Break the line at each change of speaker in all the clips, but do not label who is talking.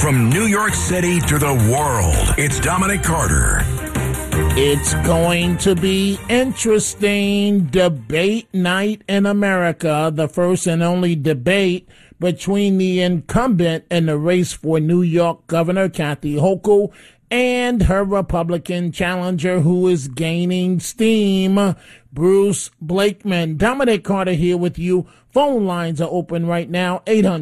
From New York City to the world, it's Dominic Carter.
It's going to be interesting. Debate night in America, the first and only debate between the incumbent in the race for New York Governor, Kathy Hochul, and her Republican challenger who is gaining steam, Bruce Blakeman. Dominic Carter here with you. Phone lines are open right now,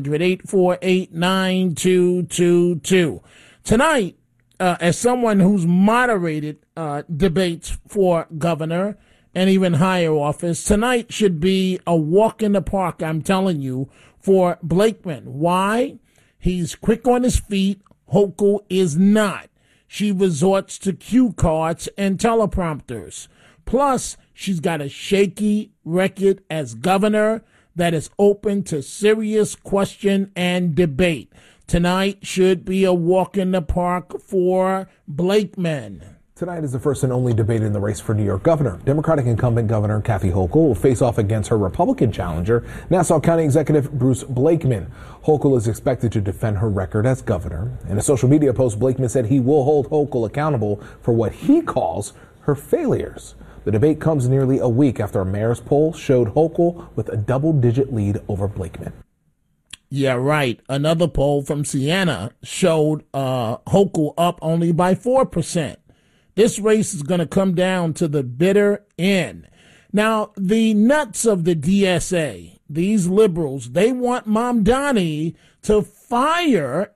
800-848-9222. Tonight, as someone who's moderated debates for governor and even higher office, tonight should be a walk in the park, I'm telling you, for Blakeman. Why? He's quick on his feet. Hochul is not. She resorts to cue cards and teleprompters. Plus, she's got a shaky record as governor that is open to serious question and debate. Tonight should be a walk in the park for Blakeman.
Tonight is the first and only debate in the race for New York governor. Democratic incumbent Governor Kathy Hochul will face off against her Republican challenger, Nassau County Executive Bruce Blakeman. Hochul is expected to defend her record as governor. In a social media post, Blakeman said he will hold Hochul accountable for what he calls her failures. The debate comes nearly a week after a mayor's poll showed Hochul with a double-digit lead over Blakeman.
Yeah, right. Another poll from Siena showed Hochul up only by 4%. This race is going to come down to the bitter end. Now, the nuts of the DSA, these liberals, they want Mamdani to fire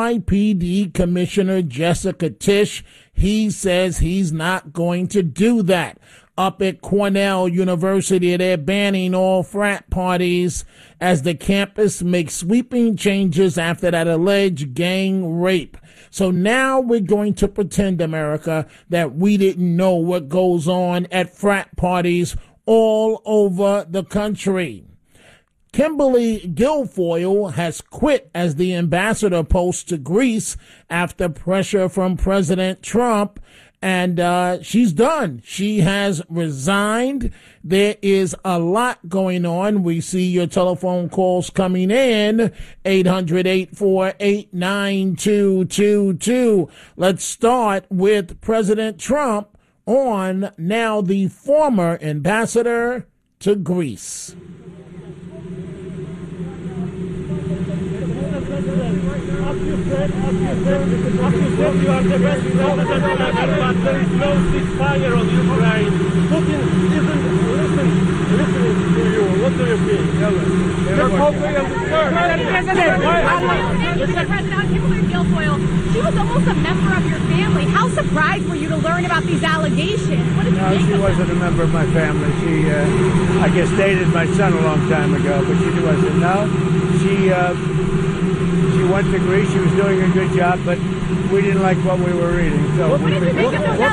NYPD Commissioner Jessica Tisch. He says he's not going to do that. Up at Cornell University, they're banning all frat parties as the campus makes sweeping changes after that alleged gang rape. So now we're going to pretend, America, that we didn't know what goes on at frat parties all over the country. Kimberly Guilfoyle has quit as the ambassador post to Greece after pressure from President Trump. And she's done. She has resigned. There is a lot going on. We see your telephone calls coming in, 800-848-9222. Let's start with President Trump on now the former ambassador to Greece.
You are the best president ever, but there is no ceasefire on Ukraine. Putin isn't listening to you. What do you feel?
Mr. President, Kimberly Guilfoyle, she was almost a member of your family. How surprised were you to learn about these allegations? What did you think?
She wasn't a member of my family. She, I guess, dated my son a long time ago, but she wasn't. No, she went to Greece. She was doing a good job, but we didn't like what we were reading. So
what did you think of those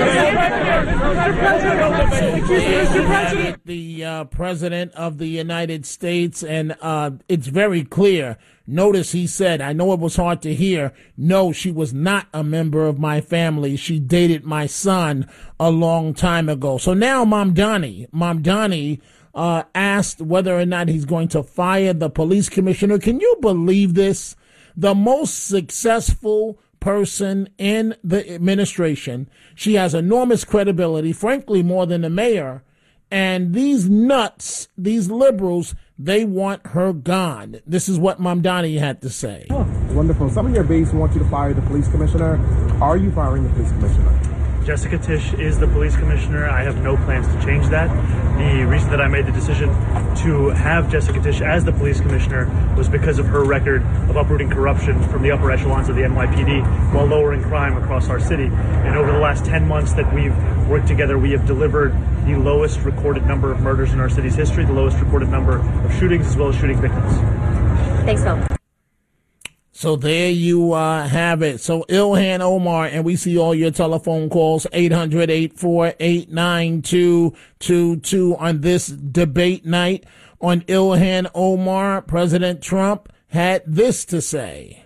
allegations?
The President of the United States, and it's very clear. Notice he said, I know it was hard to hear, no, she was not a member of my family. She dated my son a long time ago. So now Mamdani asked whether or not he's going to fire the police commissioner. Can you believe this? The most successful person in the administration. She has enormous credibility, frankly, more than the mayor. And these nuts, these liberals, they want her gone. This is what Mamdani had to say.
Oh, wonderful. Some of your base want you to fire the police commissioner. Are you firing the police commissioner?
Jessica Tisch is the police commissioner. I have no plans to change that. The reason that I made the decision to have Jessica Tisch as the police commissioner was because of her record of uprooting corruption from the upper echelons of the NYPD while lowering crime across our city. And over the last 10 months that we've worked together, we have delivered the lowest recorded number of murders in our city's history, the lowest recorded number of shootings, as well as shooting victims.
Thanks, Phil.
So there you have it. So Ilhan Omar, and we see all your telephone calls, 800-848-9222 on this debate night. On Ilhan Omar, President Trump had this to say.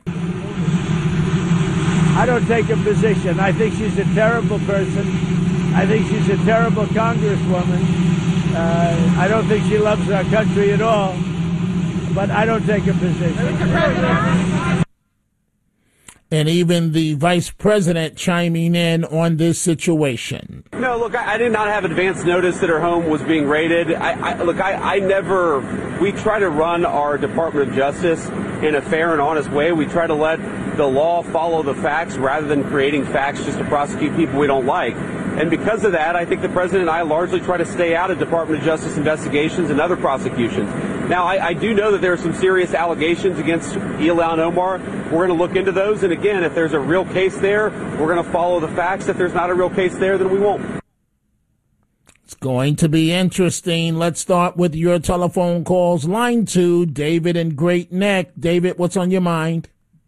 I don't take a position. I think she's a terrible person. I think she's a terrible congresswoman. I don't think she loves our country at all. But I don't take a position.
And even the vice president chiming in on this situation.
No, look, I did not have advance notice that her home was being raided. We try to run our Department of Justice in a fair and honest way. We try to let the law follow the facts rather than creating facts just to prosecute people we don't like. And because of that, I think the president and I largely try to stay out of Department of Justice investigations and other prosecutions. Now, I do know that there are some serious allegations against Ilhan Omar. We're going to look into those. And again, if there's a real case there, we're going to follow the facts. If there's not a real case there, then we won't.
It's going to be interesting. Let's start with your telephone calls. Line 2, David in Great Neck. David, what's on your mind?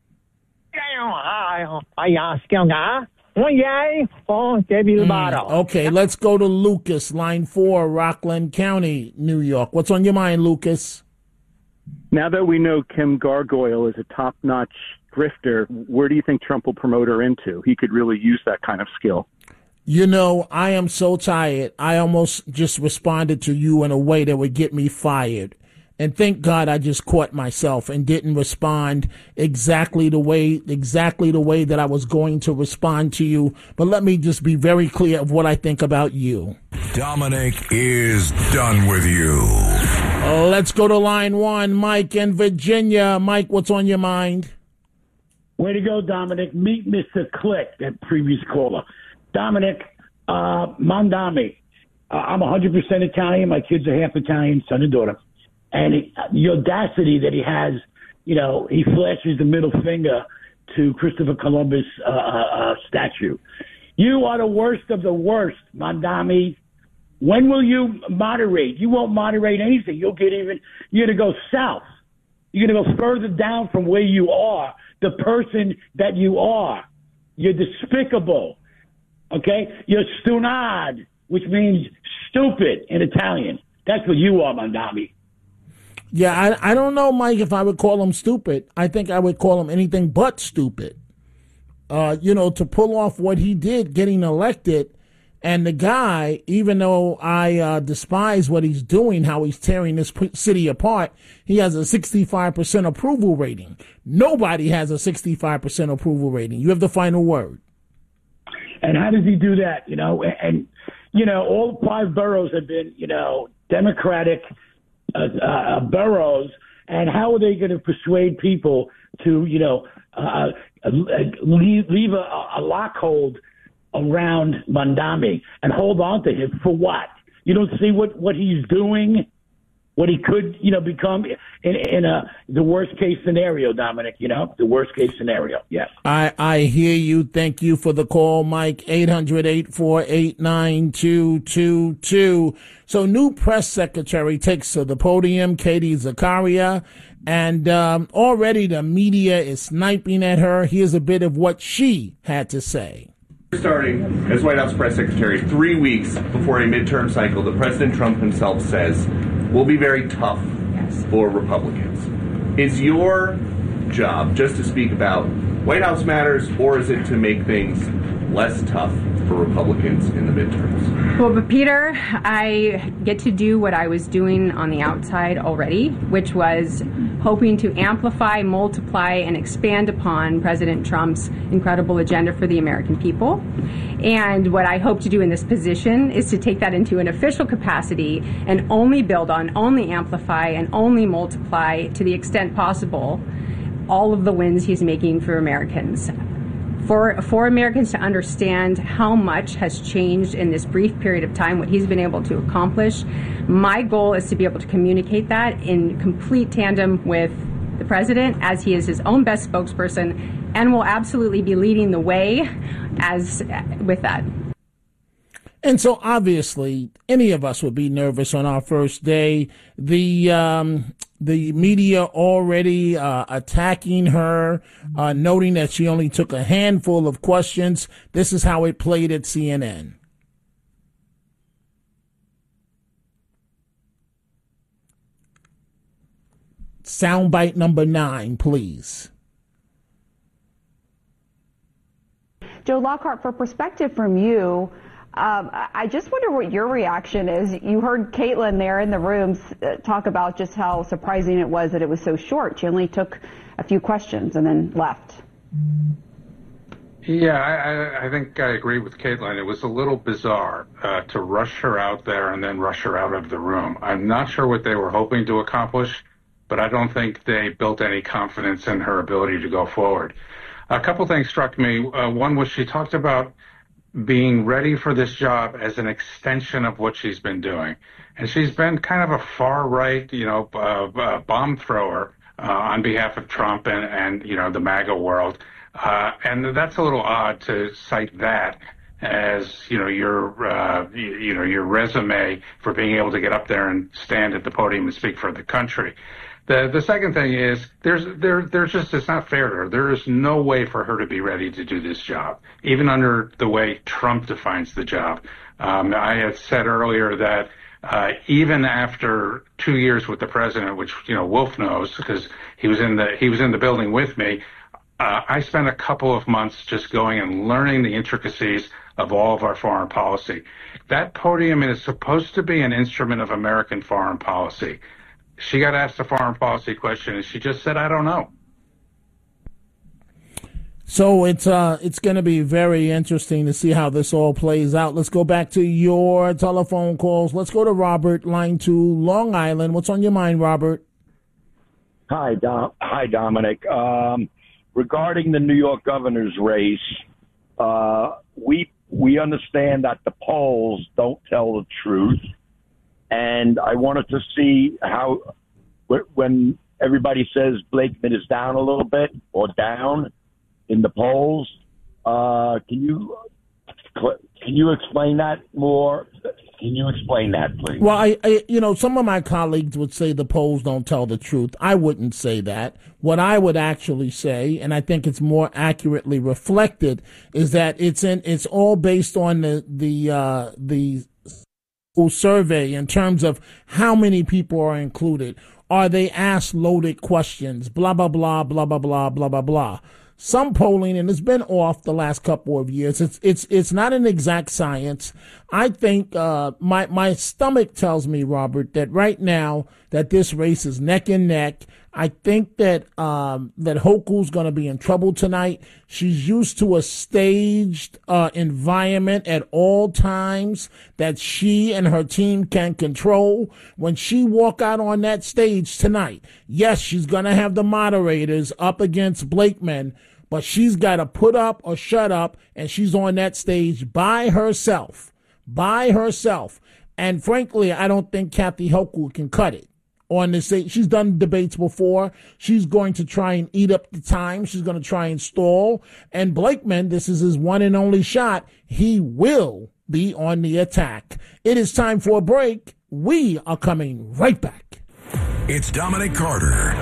Okay, let's go to Lucas, line 4, Rockland County, New York. What's on your mind, Lucas?
Now that we know Kim Gargoyle is a top-notch grifter, where do you think Trump will promote her into? He could really use that kind of skill.
You know, I am so tired. I almost just responded to you in a way that would get me fired. And thank God I just caught myself and didn't respond exactly the way that I was going to respond to you. But let me just be very clear of what I think about you.
Dominic is done with you.
Let's go to line 1, Mike in Virginia. Mike, what's on your mind?
Way to go, Dominic. Meet Mr. Click, that previous caller. Dominic, Mandami. I'm 100% Italian. My kids are half Italian, son and daughter. And the audacity that he has, you know, he flashes the middle finger to Christopher Columbus statue. You are the worst of the worst, Mandami. When will you moderate? You won't moderate anything. You're going to go south. You're going to go further down from where you are, the person that you are. You're despicable. Okay? You're stunad, which means stupid in Italian. That's what you are, Mandami.
Yeah, I don't know, Mike, if I would call him stupid. I think I would call him anything but stupid. To pull off what he did getting elected, and the guy, even though I despise what he's doing, how he's tearing this city apart, he has a 65% approval rating. Nobody has a 65% approval rating. You have the final word.
And how does he do that? All 5 boroughs have been, Democratic boroughs, and how are they going to persuade people to, leave a lockhold around Mandami and hold on to him for what? You don't see what he's doing, what he could, become in the worst case scenario, Dominic, the worst case scenario. Yes. I
hear you. Thank you for the call, Mike. 800-848-9222. So new press secretary takes to the podium, Katie Zakaria, and already the media is sniping at her. Here's a bit of what she had to say.
Starting as White House press secretary 3 weeks before a midterm cycle that President Trump himself says will be very tough for Republicans. Is your job just to speak about White House matters, or is it to make things less tough for Republicans in the midterms?
Well, but Peter, I get to do what I was doing on the outside already, which was hoping to amplify, multiply, and expand upon President Trump's incredible agenda for the American people. And what I hope to do in this position is to take that into an official capacity and only build on, only amplify, and only multiply to the extent possible all of the wins he's making for Americans. For Americans to understand how much has changed in this brief period of time, what he's been able to accomplish, my goal is to be able to communicate that in complete tandem with the president, as he is his own best spokesperson, and will absolutely be leading the way with that.
And so obviously any of us would be nervous on our first day. The media already attacking her, noting that she only took a handful of questions. This is how it played at CNN. Soundbite number 9, please.
Joe Lockhart, for perspective from you, I just wonder what your reaction is. You heard Caitlin there in the room talk about just how surprising it was that it was so short. She only took a few questions and then left.
Yeah, I think I agree with Caitlin. It was a little bizarre to rush her out there and then rush her out of the room. I'm not sure what they were hoping to accomplish, but I don't think they built any confidence in her ability to go forward. A couple things struck me. One was she talked about being ready for this job as an extension of what she's been doing. And she's been kind of a far-right, bomb thrower on behalf of Trump and the MAGA world. And that's a little odd to cite that as, your resume for being able to get up there and stand at the podium and speak for the country. The second thing is it's not fair to her. There is no way for her to be ready to do this job, even under the way Trump defines the job. I had said earlier that even after 2 years with the president, which Wolf knows because he was in the building with me, I spent a couple of months just going and learning the intricacies of all of our foreign policy. That podium is supposed to be an instrument of American foreign policy. She got asked a foreign policy question, and she just said, I don't know.
So it's going to be very interesting to see how this all plays out. Let's go back to your telephone calls. Let's go to Robert, line 2, Long Island. What's on your mind, Robert?
Hi, Dominic. Regarding the New York governor's race, we understand that the polls don't tell the truth. And I wanted to see how, when everybody says Blakeman is down a little bit or down in the polls, can you explain that more? Can you explain that, please?
Well, I some of my colleagues would say the polls don't tell the truth. I wouldn't say that. What I would actually say, and I think it's more accurately reflected, is that it's all based on the survey in terms of how many people are included. Are they asked loaded questions? Blah, blah, blah, blah, blah, blah, blah, blah, blah. Some polling, and it's been off the last couple of years. It's not an exact science. I think my stomach tells me, Robert, that right now that this race is neck and neck. I think that Hochul's going to be in trouble tonight. She's used to a staged environment at all times that she and her team can control. When she walk out on that stage tonight, yes, she's going to have the moderators up against Blakeman, but she's got to put up or shut up, and she's on that stage by herself. And frankly, I don't think Kathy Hochul can cut it. On this, she's done debates before. She's going to try and eat up the time. She's going to try and stall. And Blakeman, this is his one and only shot. He will be on the attack. It is time for a break. We are coming right back.
It's Dominic Carter.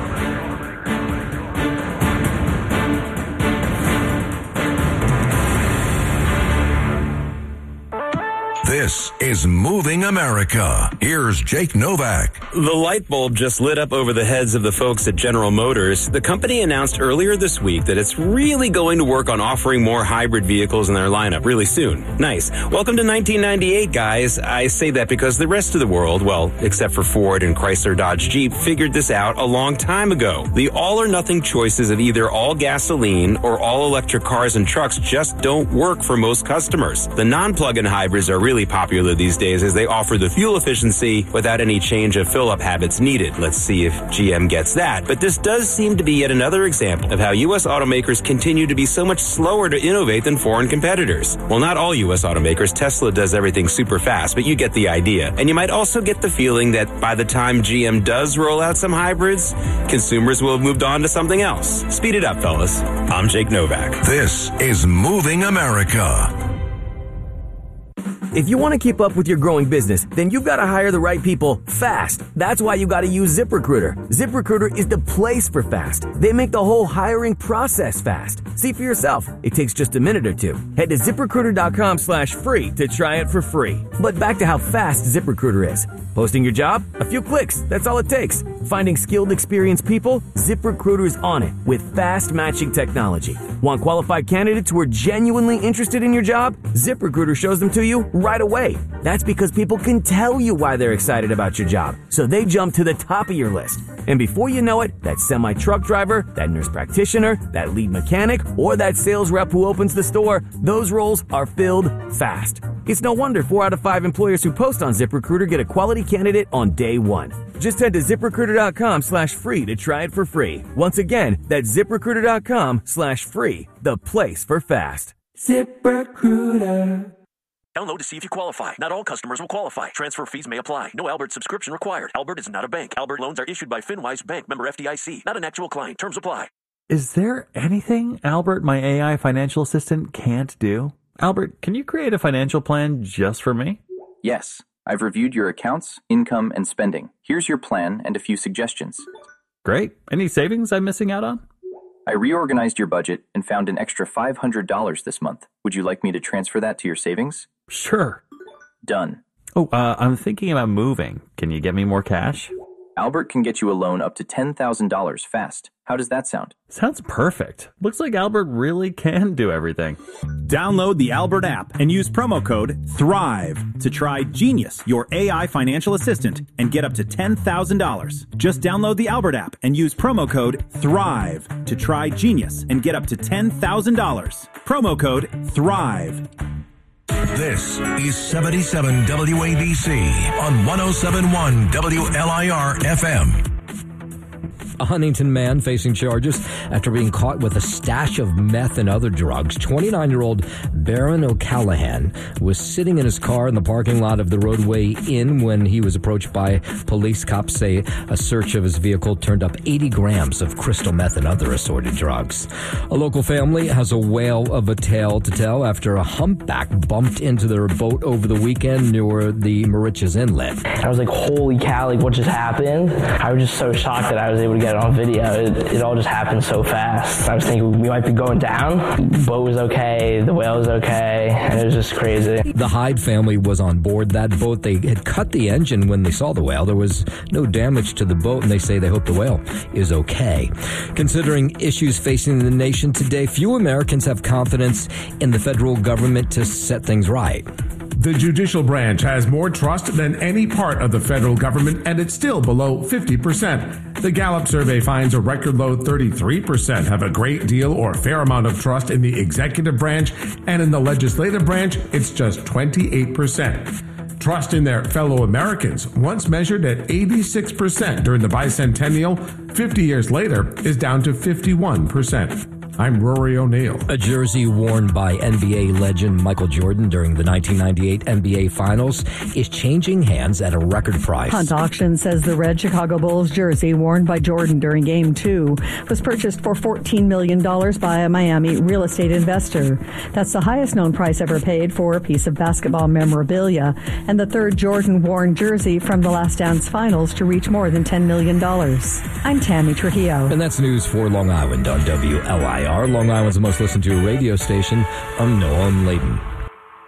This is Moving America. Here's Jake Novak.
The light bulb just lit up over the heads of the folks at General Motors. The company announced earlier this week that it's really going to work on offering more hybrid vehicles in their lineup really soon. Nice. Welcome to 1998, guys. I say that because the rest of the world, well, except for Ford and Chrysler Dodge Jeep, figured this out a long time ago. The all-or-nothing choices of either all gasoline or all-electric cars and trucks just don't work for most customers. The non-plug-in hybrids are really popular these days as they offer the fuel efficiency without any change of fill-up habits needed. Let's see if GM gets that. But this does seem to be yet another example of how U.S. automakers continue to be so much slower to innovate than foreign competitors. Well, not all U.S. automakers. Tesla does everything super fast, but you get the idea. And you might also get the feeling that by the time GM does roll out some hybrids, consumers will have moved on to something else. Speed it up, fellas. I'm Jake Novak.
This is Moving America.
If you want to keep up with your growing business, then you've got to hire the right people fast. That's why you got to use ZipRecruiter. ZipRecruiter is the place for fast. They make the whole hiring process fast. See for yourself. It takes just a minute or two. Head to ZipRecruiter.com/free to try it for free. But back to how fast ZipRecruiter is. Posting your job? A few clicks. That's all it takes. Finding skilled, experienced people? ZipRecruiter's on it with fast matching technology. Want qualified candidates who are genuinely interested in your job? ZipRecruiter shows them to you right away. That's because people can tell you why they're excited about your job, so they jump to the top of your list. And before you know it, that semi-truck driver, that nurse practitioner, that lead mechanic, or that sales rep who opens the store, those roles are filled fast. It's no wonder 4 out of 5 employers who post on ZipRecruiter get a quality candidate on day one. Just head to ZipRecruiter.com/free to try it for free. Once again, that's ZipRecruiter.com/free, the place for fast. ZipRecruiter.
Download to see if you qualify. Not all customers will qualify. Transfer fees may apply. No Albert subscription required. Albert is not a bank. Albert loans are issued by FinWise Bank, member FDIC. Not an actual client. Terms apply.
Is there anything Albert, my AI financial assistant, can't do? Albert, can you create a financial plan just for me?
Yes. I've reviewed your accounts, income, and spending. Here's your plan and a few suggestions.
Great. Any savings I'm missing out on?
I reorganized your budget and found an extra $500 this month. Would you like me to transfer that to your savings?
Sure.
Done.
Oh, I'm thinking about moving. Can you get me more cash?
Albert can get you a loan up to $10,000 fast. How does that sound?
Sounds perfect. Looks like Albert really can do everything.
Download the Albert app and use promo code THRIVE to try Genius, your AI financial assistant, and get up to $10,000. Just download the Albert app and use promo code THRIVE to try Genius and get up to $10,000. Promo code THRIVE.
This is 77 WABC on 107.1 WLIR FM.
A Huntington man facing charges after being caught with a stash of meth and other drugs. 29-year-old Baron O'Callahan was sitting in his car in the parking lot of the Roadway Inn when he was approached by police. Cops say a search of his vehicle turned up 80 grams of crystal meth and other assorted drugs. A local family has a whale of a tale to tell after a humpback bumped into their boat over the weekend near the Mauritius Inlet.
I was like, holy cow, like what just happened? I was just so shocked that I was able to get it on video. It all just happened so fast. I was thinking we might be going down. The boat was okay, the whale was okay, and it was just crazy.
The Hyde family was on board that boat. They had cut the engine when they saw the whale. There was no damage to the boat, and they say they hope the whale is okay. Considering issues facing the nation today, few Americans have confidence in the federal government to set things right.
The judicial branch has more trust than any part of the federal government, and it's still below 50%. The Gallup survey finds a record low 33% have a great deal or fair amount of trust in the executive branch, and in the legislative branch, it's just 28%. Trust in their fellow Americans, once measured at 86% during the bicentennial, 50 years later is down to 51%. I'm Rory O'Neill.
A jersey worn by NBA legend Michael Jordan during the 1998 NBA Finals is changing hands at a record price.
Hunt Auction says the red Chicago Bulls jersey worn by Jordan during Game 2 was purchased for $14 million by a Miami real estate investor. That's the highest known price ever paid for a piece of basketball memorabilia and the third Jordan-worn jersey from the Last Dance Finals to reach more than $10 million. I'm Tammy Trujillo.
And that's news for Long Island on WLIR. Long Island's the most listened to radio station. I'm Noam Layden.